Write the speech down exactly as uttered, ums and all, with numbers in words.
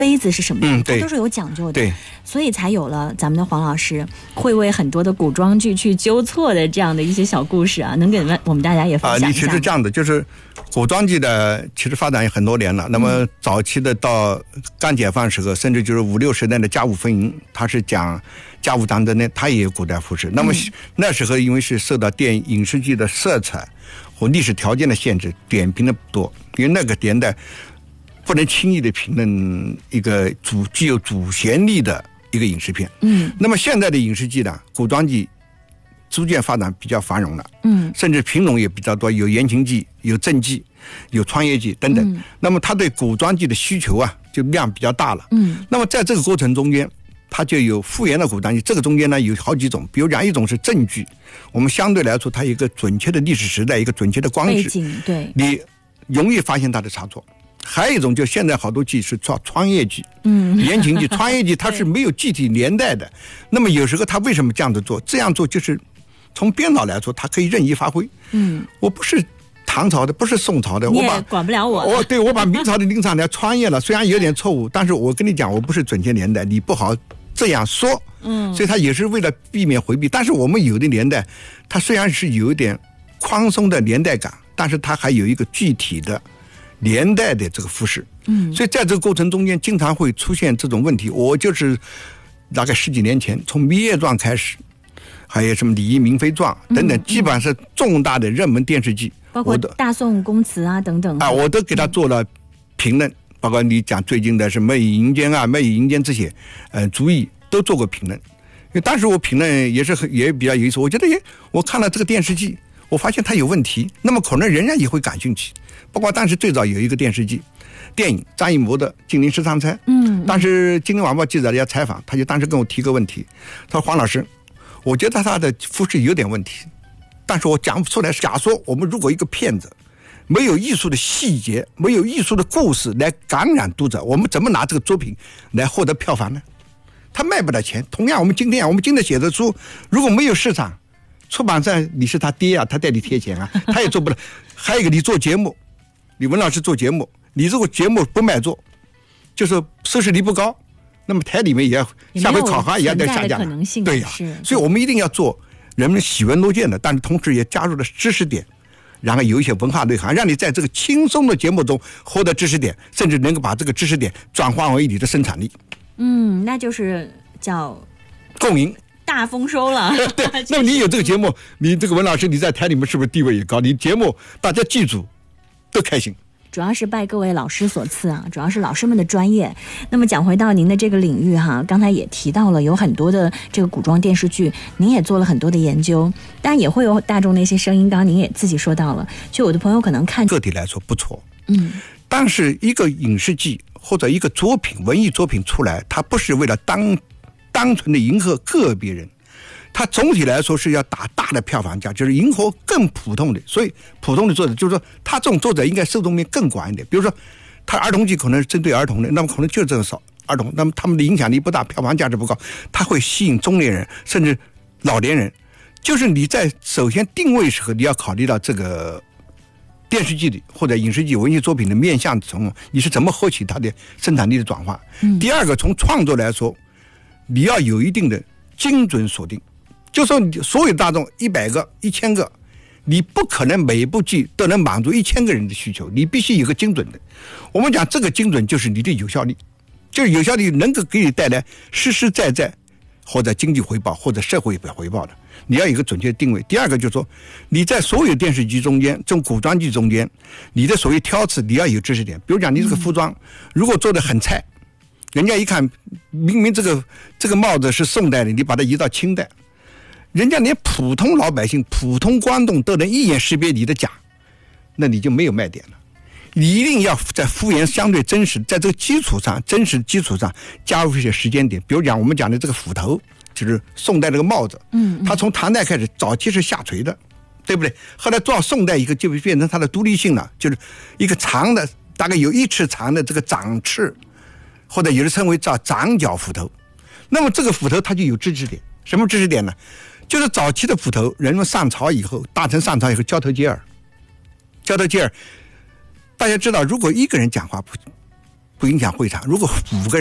杯子是什么样， 嗯，对， 它都是有讲究的， 对， 所以才有了咱们的黄老师会为很多的古装剧去纠错的这样的一些小故事啊，能给我们大家也分享一下。啊， 你其实这样的，就是古装剧的其实发展也很多年了。那么早期的到刚解放时候，甚至就是五六十年的甲午风云，它是讲甲午战争呢，它也有古代服饰。那么那时候因为是受到电影影视剧的色彩和历史条件的限制，点评的不多，因为那个年代不能轻易的评论一个主具有主旋律的一个影视片。 嗯， 那么现在的影视剧呢，古装剧逐渐发展比较繁荣了。 嗯， 甚至品种也比较多，有言情剧、有正剧、有穿越剧等等。嗯、那么它对古装剧的需求啊，就量比较大了。 嗯， 那么在这个过程中间，它就有复原的古装剧。这个中间呢有好几种，比如讲一种是正剧，我们相对来说它有一个准确的历史时代，一个准确的光背景，对， 你容易发现它的差错。还有一种，就现在好多剧是穿穿越剧， 嗯， 言情剧、穿越剧，它是没有具体年代的。那么有时候它为什么这样子做？这样做就是从编导来说，它可以任意发挥。 嗯， 我不是唐朝的，不是宋朝的， 你我把也管不了我。 我对我把明朝的临场来穿越了，虽然有点错误，但是我跟你讲，我不是准确年代，你不好这样说。 嗯， 所以它也是为了避免回避。但是我们有的年代，它虽然是有一点宽松的年代感，但是它还有一个具体的年代的这个服饰。 嗯， 所以在这个过程中间，经常会出现这种问题。我就是大概十几年前，从《芈月传》开始，还有什么《礼仪明妃传》等等，基本上是重大的热门电视剧， 包括大宋宫词啊等等啊，我都给他做了评论，包括你讲最近的是《媚影阴间》啊，《媚影阴间》这些，呃，足以都做过评论。因为当时我评论也是很也比较有意思，我觉得，诶，我看了这个电视剧，我发现它有问题，那么可能人家也会感兴趣。包括当时最早有一个电视剧。电影张艺谋的《金陵十三钗》， 嗯， 当时《金陵晚报》记者要采访，他就当时跟我提个问题，他说：“黄老师，我觉得他的服饰有点问题，但是我讲不出来。假说我们如果一个片子没有艺术的细节，没有艺术的故事来感染读者，我们怎么拿这个作品来获得票房呢？他卖不了钱。同样，我们今天我们今天写的书，如果没有市场，出版社你是他爹啊，他带你贴钱啊，他也做不了。还有一个，你做节目，李文老师做节目。”你这个节目不卖座，就是收视率不高，那么台里面也要下回考核也要在下降，对呀、啊，所以我们一定要做人们喜闻乐见的，但是同时也加入了知识点，然后有一些文化内涵，让你在这个轻松的节目中获得知识点，甚至能够把这个知识点转化为你的生产力。 嗯，那就是叫共赢。 大丰收了。 对，那么你有这个节目，你这个文老师你在台里面是不是地位也高？你节目大家记住，都开心。 主要是拜各位老师所赐啊，主要是老师们的专业。那么讲回到您的这个领域哈，刚才也提到了有很多的这个古装电视剧，您也做了很多的研究，但也会有大众的一些声音，刚刚您也自己说到了，就有的朋友可能看个体来说不错， 嗯， 但是一个影视剧或者一个作品文艺作品出来，它不是为了单单纯的迎合个别人，它总体来说是要打大的票房价，就是迎合更普通的。所以普通的作者就是说，他这种作者应该受众面更广一点。比如说，他儿童剧可能是针对儿童的，那么可能就这个少儿童，那么他们的影响力不大，票房价值不高，他会吸引中年人甚至老年人。就是你在首先定位时候，你要考虑到这个电视剧的或者影视剧文艺作品的面向从你是怎么获取它的生产力的转化。 嗯、 第二个，从创作来说，你要有一定的精准锁定。就说你所有大众一百个、一千个，你不可能每一部剧都能满足一千个人的需求，你必须有个精准的。我们讲这个精准就是你的有效率，就是有效率能够给你带来实实在在或者经济回报或者社会回报的，你要有一个准确的定位。第二个就是说，你在所有电视剧中间、这种古装剧中间，你的所谓挑刺，你要有知识点。比如讲，你这个服装如果做得很菜，人家一看，明明这个这个帽子是宋代的，你把它移到清代。人家连普通老百姓、普通观众都能一眼识别你的假，那你就没有卖点了。你一定要在复原相对真实，在这个基础上，真实基础上加入一些时间点。比如讲我们讲的这个斧头，就是宋代这个帽子， 嗯， 它从唐代开始早期是下垂的，对不对？后来到宋代以后就变成它的独立性了，就是一个长的，大概有一尺长的这个掌翅，或者有的称为叫掌角斧头。那么这个斧头它就有知识点，什么知识点呢？就是早期的斧头，人们上朝以后，大臣上朝以后交头接耳，交头接耳。大家知道，如果一个人讲话不不影响会场。如果五个人